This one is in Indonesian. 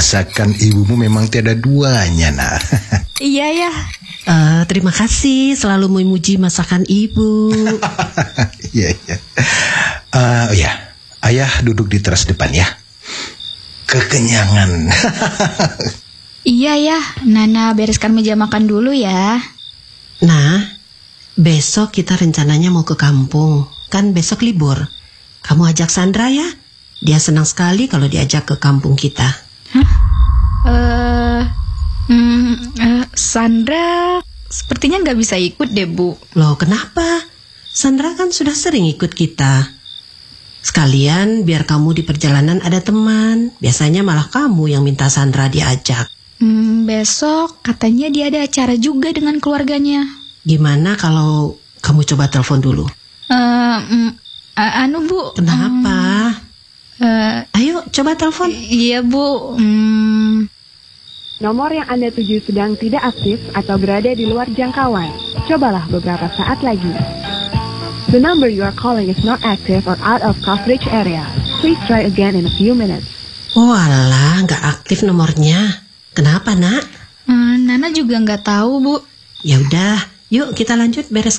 Masakan ibumu memang tiada duanya, nak. Iya ya. Terima kasih selalu memuji masakan ibu. Iya, iya. Oh ya, ayah duduk di teras depan ya. Kekenyangan. Iya ya, Nana bereskan meja makan dulu ya. Nah, besok kita rencananya mau ke kampung. Kan besok libur. Kamu ajak Sandra ya. Dia senang sekali kalau diajak ke kampung kita. Sandra sepertinya nggak bisa ikut deh, Bu. Loh, kenapa? Sandra kan sudah sering ikut kita. Sekalian biar kamu di perjalanan ada teman. Biasanya malah kamu yang minta Sandra diajak. Besok katanya dia ada acara juga dengan keluarganya. Gimana kalau kamu coba telepon dulu? Bu. Kenapa? Ayo coba telepon. Iya, Bu. Nomor yang Anda tuju sedang tidak aktif atau berada di luar jangkauan. Cobalah beberapa saat lagi. The number you are calling is not active or out of coverage area. Please try again in a few minutes. Walah, nggak aktif nomornya. Kenapa, nak? Nana juga nggak tahu, Bu. Ya udah, yuk kita lanjut beres